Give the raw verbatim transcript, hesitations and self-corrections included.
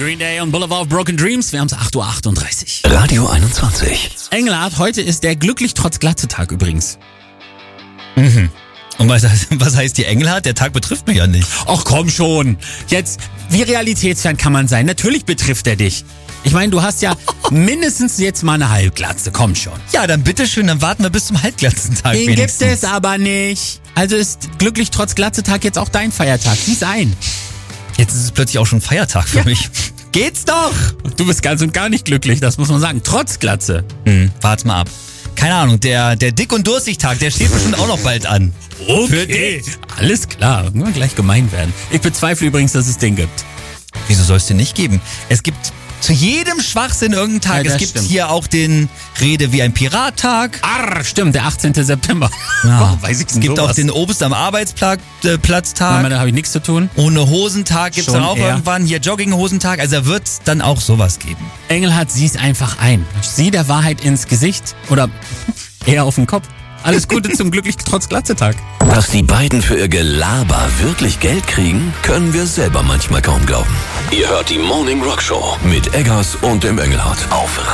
Green Day und Boulevard of Broken Dreams. Wir haben es acht Uhr achtunddreißig. Radio einundzwanzig. Engelhardt, heute ist der glücklich trotz Glatze-Tag übrigens. Mhm. Und was heißt, was heißt die Engelhardt? Der Tag betrifft mich ja nicht. Ach komm schon. Jetzt, wie realitätsfern kann man sein? Natürlich betrifft er dich. Ich meine, du hast ja mindestens jetzt mal eine Halbglatze. Komm schon. Ja, dann bitteschön, dann warten wir bis zum Halbglatzentag Den wenigstens. gibt es aber nicht. Also ist glücklich trotz Glatze-Tag jetzt auch dein Feiertag. Sieh's ein. Jetzt ist es plötzlich auch schon Feiertag für Ja. mich. Geht's doch. Du bist ganz und gar nicht glücklich, das muss man sagen. Trotz Glatze. Hm, warte mal ab. Keine Ahnung, der, der Dick- und Durstig-Tag, der steht bestimmt auch noch bald an. Für dich. Alles klar. Nur gleich gemein werden. Ich bezweifle übrigens, dass es den gibt. Wieso soll es den nicht geben? Es gibt zu jedem Schwachsinn irgendeinen Tag. Ja, es das gibt stimmt. hier auch den Rede wie ein Pirat-Tag. Arr, stimmt, der achtzehnten September. Ja. Oh, weiß ich Es gibt auch den Obst am Arbeitsplatz äh, Platztag. Da habe ich nichts zu tun. Ohne Hosentag gibt's Schon dann auch eher. irgendwann. Hier Jogginghosentag. Also da wird's dann auch sowas geben. Engelhardt, sieh's einfach ein. Sieh der Wahrheit ins Gesicht oder eher auf den Kopf. Alles Gute zum glücklich trotz Glatze-Tag. Dass die beiden für ihr Gelaber wirklich Geld kriegen, können wir selber manchmal kaum glauben. Ihr hört die Morning Rock Show mit Eggers und dem Engelhardt auf